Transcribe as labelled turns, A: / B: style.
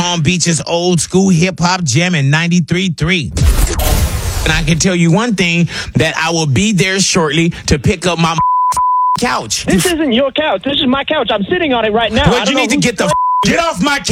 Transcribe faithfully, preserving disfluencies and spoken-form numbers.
A: Palm Beach's old school hip hop gym in ninety-three point three. And I can tell you one thing, that I will be there shortly to pick up my couch.
B: This isn't your couch. This is my couch. I'm sitting on it right now.
A: Well, you need to get the f- get off my couch.